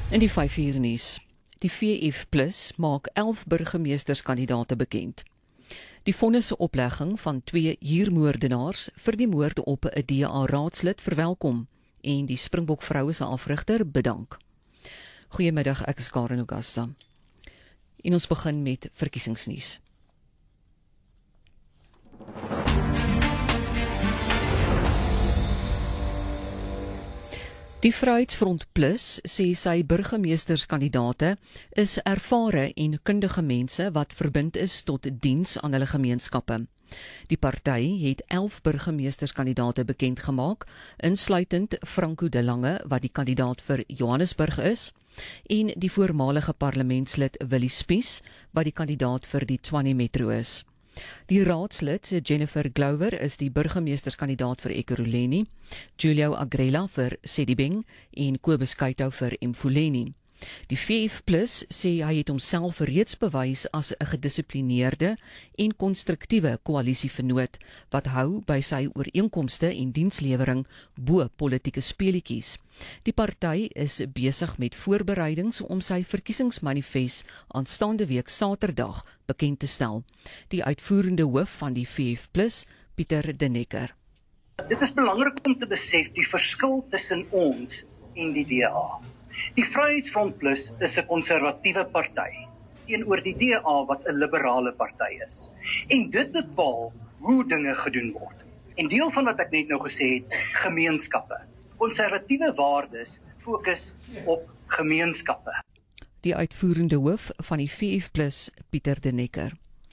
In die 5 uur nuus. Die VF+ maak 11 burgemeesterskandidaate bekend. Die vonnisoplegging van 2 huurmoordenaars vir die moord op 'n DA-raadslid verwelkom en die Springbok vroue se afrigter bedank. Goeiemiddag, ek is Karen Augusta. En ons begin met verkiesingsnuus. Die Vryheidsfront Plus sê sy burgemeesterskandidaate is ervare en kundige mense wat verbind is tot diens aan hulle gemeenskappe. Die party het 11 burgemeesterskandidaate bekend gemaak, insluitend Franco de Lange wat die kandidaat vir Johannesburg is, en die voormalige parlementslid Willie Spies wat die kandidaat vir die Tshwane Metro is. Die raadslid Jennifer Glover is die burgemeesterskandidaat vir Ekurhuleni, Julio Agrela vir Sedibeng en Kobus Kaito vir Emfuleni. Die VF+ sê hy het homself reeds bewys as 'n gedissiplineerde en konstruktiewe koalisievernoot wat hou by sy ooreenkomste en dienslewering bo politieke speletjies. Die party is besig met voorbereidings om sy verkiesingsmanifest aanstaande week Saterdag bekend te stel. Die uitvoerende hoof van die VF+, Pieter de Necker. Dit is belangrik om te besef die verskil tussen ons en die DA. Die Vryheidsfront Plus is 'n konservatiewe party teenoor die DA wat 'n liberale party is. En dit bepaal hoe dinge gedoen word. En deel van wat ek net nou gesê het, gemeenskappe. Konservatiewe waardes fokus op gemeenskappe. Die uitvoerende hoof van die VF+, Pieter de Necker.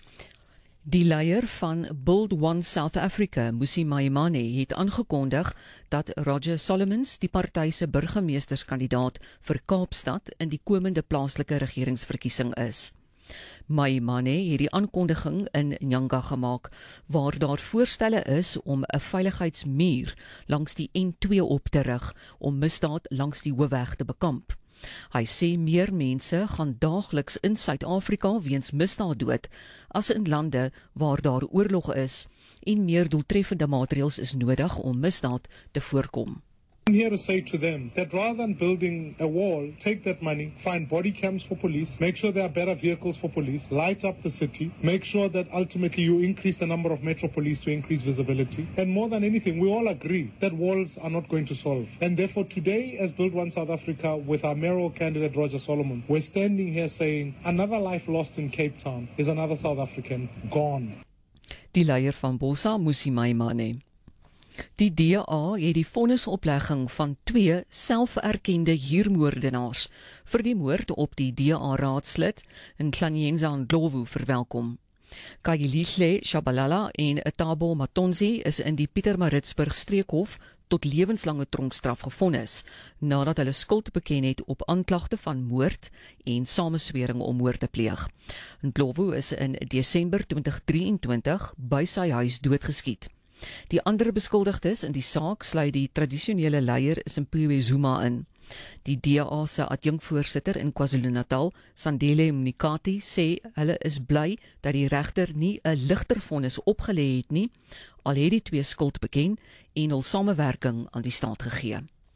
Die leier van Build One South Africa, Mmusi Maimane, het aangekondig dat Roger Solomons die party se burgemeesterskandidaat vir Kaapstad in die komende plaaslike regeringsverkiesing is. Maimane het die aankondiging in Nyanga gemaak, waar daar voorstelle is om 'n veiligheidsmuur langs die N2 op te rig om misdaad langs die hoofweg te bekamp. Hy sê meer mense gaan daagliks in Suid-Afrika weens misdaad dood as in lande waar daar oorlog is en meer doeltreffende maatreëls is nodig om misdaad te voorkom. I'm here to say to them that rather than building a wall, take that money, find body cams for police, make sure there are better vehicles for police, light up the city, make sure that ultimately you increase the number of Metro Police to increase visibility. And more than anything, we all agree that walls are not going to solve. And therefore today, as Build One South Africa, with our mayoral candidate Roger Solomon, we're standing here saying another life lost in Cape Town is another South African gone. Die leier van Bossa, Mmusi Maimane. Die DA het die vonnisoplegging van 2 selferkende huurmoordenaars vir die moord op die DA-raadslid Nhlanhla Ndlovu verwelkom. Kayilihle Shabalala en Thabo Matonzi is in die Pietermaritzburg streekhof tot lewenslange tronkstraf gevonnis, nadat hulle skuld beken het op aanklagte van moord en sameswering om moord te pleeg. Ndlovu is in Desember 2023 by sy huis doodgeskiet. Die ander beskuldigdes in die saak sluit die tradisionele leier Simphiwe Zuma in. Die DA se adjunkvoorsitter in KwaZulu-Natal, Sandile Mnikati, sê hulle is bly dat die regter nie 'n ligter vonnis opgelê het nie, al het die 2 skuld beken en hul samewerking aan die staat gegee.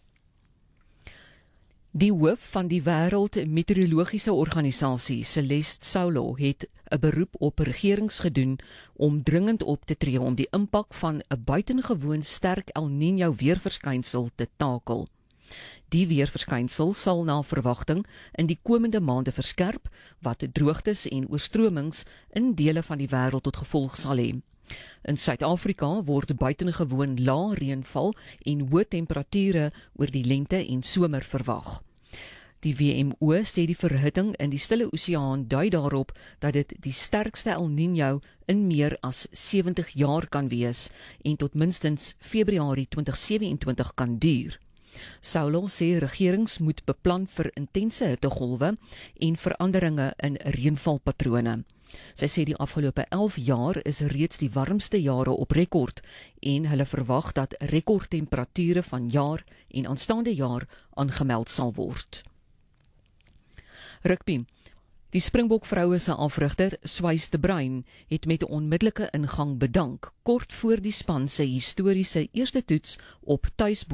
Die hoof van die Wêreld Meteorologiese Organisasie, Celeste Saulo, het 'n beroep op regerings gedoen om dringend op te tree om die impak van 'n buitengewoon sterk El Niño weerverskynsel te takel. Die weerverskynsel sal na verwagting in die komende maande verskerp, wat droogtes en oorstromings in dele van die wêreld tot gevolg sal hê. In Suid-Afrika word buitengewoon lae reënval en hoë temperature oor die lente en somer verwag. Die WMO sê die verhitting in die Stille Oseaan dui daarop dat dit die sterkste El Niño in meer as 70 jaar kan wees en tot minstens Februarie 2027 kan duur. Saulo sê regerings moet beplan vir intense hittegolwe en veranderinge in reënvalpatrone. Sy sê die afgelope 11 jaar is reeds die warmste jare op rekord en hulle verwag dat rekordtemperature van jaar en aanstaande jaar aangemeld sal word. Rugby. Die Springbok vroue se afrigter, Swys de Bruin, het met 'n onmiddellike ingang bedank, kort voor die span se historiese eerste toets op tuisbo